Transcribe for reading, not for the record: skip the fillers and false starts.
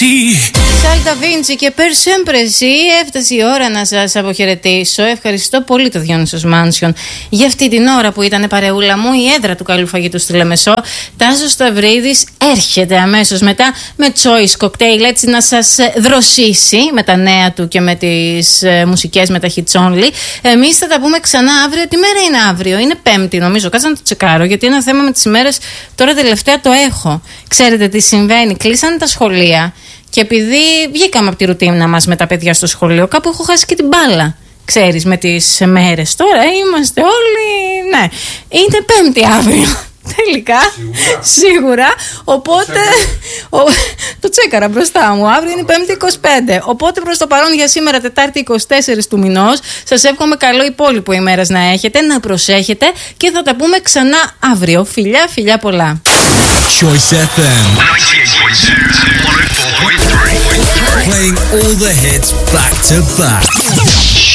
Σάλτα Βίντσι και per sempre εσύ. Έφτασε η ώρα να σας αποχαιρετήσω. Ευχαριστώ πολύ το Διόνυσος Μάνσιον για αυτή την ώρα που ήταν παρεούλα μου, η έδρα του καλού φαγητού στη Λεμεσό. Τάσος Σταυρίδης έρχεται αμέσως μετά με Choice Cocktail, έτσι να σας δροσίσει με τα νέα του και με τις μουσικές με τα Hits Only. Εμείς θα τα πούμε ξανά αύριο. Τι μέρα είναι αύριο? Είναι Πέμπτη νομίζω. Κάτσε να το τσεκάρω, γιατί ένα θέμα με τις ημέρες τώρα τελευταία το έχω. Ξέρετε τι συμβαίνει? Κλείσανε τα σχολεία. Και επειδή βγήκαμε από τη ρουτίνα μας με τα παιδιά στο σχολείο, κάπου έχω χάσει και την μπάλα. Ξέρεις, με τις μέρες. Τώρα είμαστε όλοι. Ναι, είναι Πέμπτη αύριο. Τελικά, σίγουρα. Οπότε, το τσέκαρα μπροστά μου. Αύριο είναι Πέμπτη 25. Οπότε προς το παρόν για σήμερα, Τετάρτη 24 του μηνός, σας εύχομαι καλό υπόλοιπο ημέρας να έχετε, να προσέχετε και θα τα πούμε ξανά αύριο. Φιλιά, φιλιά πολλά. Choice FM 98.2 104.3 Playing all the hits back to back.